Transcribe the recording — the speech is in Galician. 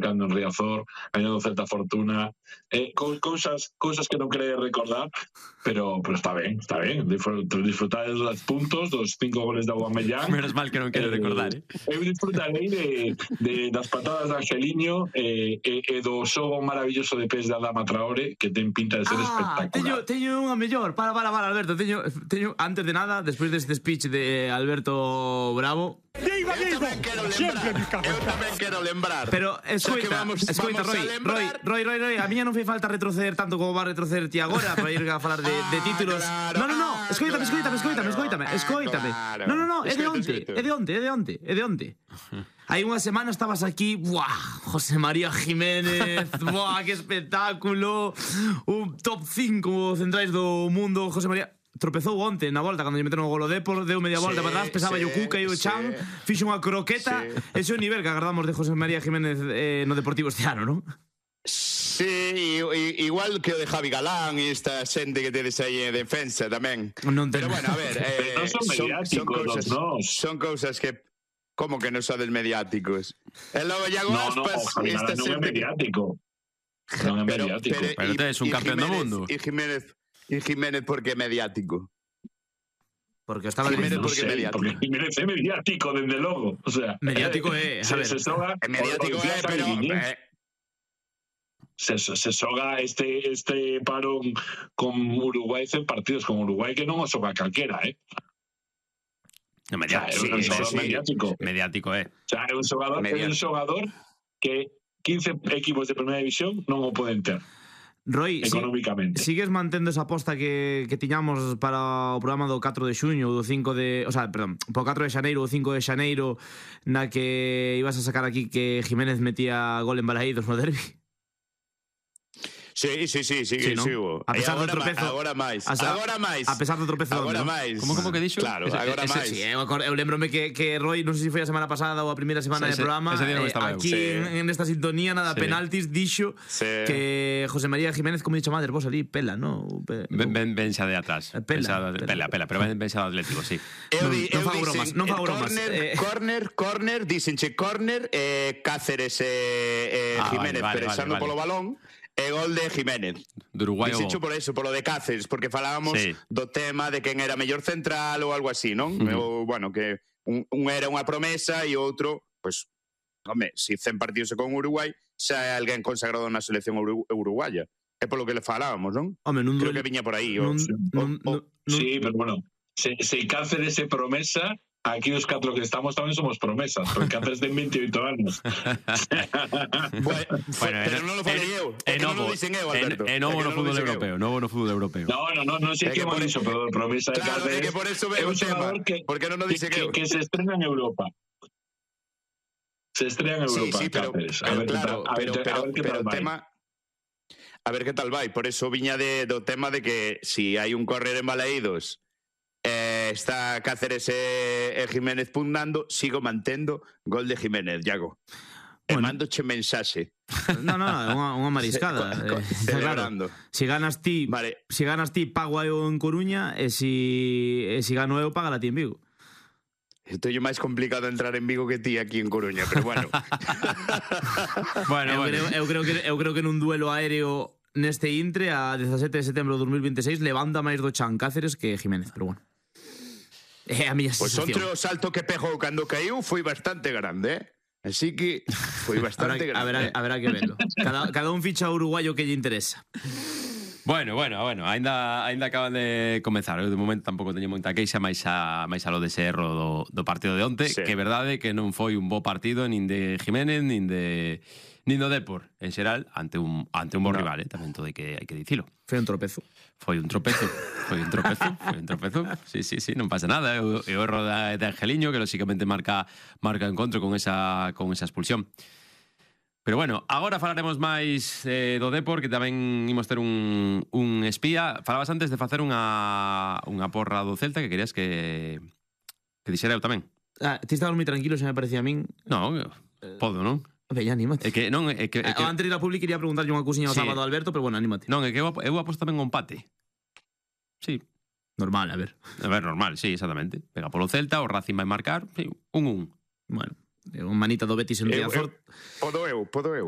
marcando en Riazor, gañando certa fortuna, cousas que non quere recordar, pero está ben, disfrutar dos puntos, dos 5 goles de Aubameyang. Menos mal que non quere recordar, Eu disfrutarei das patadas de Angeliño e do xogo maravilloso de pés de Adama Traore, que ten pinta de ser espectacular. Teño unha mellor, para, Alberto, teño antes de nada, despois deste speech de Alberto Bravo. Eu tamén quero lembrar. Pero escoita, Roy, a miña non fai falta retroceder tanto como va a retroceder ti agora para ir a falar de títulos. No, escoítame. No, é de onte. Hai unha semana estabas aquí, José María Jiménez, que espectáculo, un top 5 centrais do mundo, José María. Tropezou onte na volta cando lle meteron o golo Depor, deu media volta para atrás, pesaba o Cuca e o Chan, fixo unha croqueta. Ese é o nivel que agardamos de José María Jiménez no Deportivo este ano, non? Sí, igual que o de Javi Galán e esta xente que tedes aí en defensa tamén. Pero bueno, a ver, son cousas que como que non sodes mediáticos. E logo Iago Aspas, esta xente non é mediático. Pero tes un campeón do mundo. E Jiménez porque é mediático. Porque estaba Jiménez porque Jiménez é mediático, dende logo. O sea, mediático é, se xoga, mediático é, pero se xoga este parón con Uruguai, 100 partidos con Uruguai que non o xoga calquera, mediático. Mediático é. O sea, é un xogador que 15 equipos de primeira división non o poden ter. Roy, económicamente. Sigues mantendo esa aposta que tiñamos para o programa do 4 de xuño ou do 5 de... O sea, perdón, po 4 de xaneiro ou 5 de xaneiro na que ibas a sacar aquí que Jiménez metía gol en Balaídos no derbi? Sí, sigo. A pesar do tropezo. Agora máis. A pesar do tropezo. Agora máis. Como que dixo? Claro, agora máis. Sí, eu lembrome que Roy, non sei se foi a semana pasada ou a primeira semana de programa, aquí en esta sintonía nada penaltis dixo que José María Jiménez, como dixo madre, vos ali pela, ¿no? Ben xa de atrás. Pela, pero ben xa do Atlético, sí. Non fago bromas. Corner, díxenche corner, Cáceres Jiménez peresando polo balón. E gol de Jiménez. De Uruguai. Dixo por eso, polo de Cáceres, porque falábamos do tema de quen era mellor central ou algo así, non? Ou, bueno, que un era unha promesa e outro, pues, home, si 100 partidos con Uruguai, xa é alguén consagrado na selección uruguaya. É polo que le falábamos, non? Creo que viña por aí. Sí, pero bueno, se Cáceres é promesa, aquí os 4 que estamos tamén somos promesas, porque Cáceres ten 28 anos. Pero non lo falei eu. Non lo dicen eu, Alberto. É novo no fútbol europeo. Non sei que por iso, pero promesa de Cáceres. Claro, é que por eso veo o tema. Porque non lo dicen eu. Que se estrena en Europa. Sí, pero o tema... A ver que tal vai. Por eso viña do tema de que si hai un correr en Balaídos, está Cáceres e Jiménez pugnando, sigo mantendo gol de Jiménez, Iago. Mandoche mensaxe. No, unha mariscada. Celebrando. Si ganas ti, pago eu en Coruña e si gano eu, paga a ti en Vigo. Isto é máis complicado entrar en Vigo que ti aquí en Coruña, pero bueno. Eu creo que nun duelo aéreo neste intre a 17 de setembro de 2026 levanta máis do Chan Cáceres que Jiménez, pero bueno. É a miña sensación. Pois o salto que pegou cando caíu foi bastante grande, así que foi bastante grande. Haberá que verlo. Cada un ficha uruguayo que lle interesa. Bueno, ainda acaban de comezar. Eu de momento tampouco teño moita queixa máis a lo de ese erro do partido de onte, que é verdade que non foi un bo partido nin de Jiménez nin do Depor, en xeral, ante un bo rival, tamén todo hai que dicilo. Foi un tropezo. Sí, non pasa nada. É o erro de Angeliño, que lóxicamente marca encontro con esa expulsión. Pero bueno, agora falaremos máis do Depor, que tamén imos ter un espía. Falabas antes de facer unha porra do Celta, que querías que dixera eu tamén. Ti estabas moi tranquilo, se me parecía a min. Non, podo, non? Veña, anímate. Antes de ir a Publi quería preguntarlle unha cousiña ao sábado a Alberto, pero bueno, anímate. Non, é que eu aposto tamén o empate. Sí. Normal, a ver, normal, sí, exactamente. Pega polo Celta, o Racing vai marcar, sí, 1-1. Bueno, un manita do Betis en Riazor. Podo eu.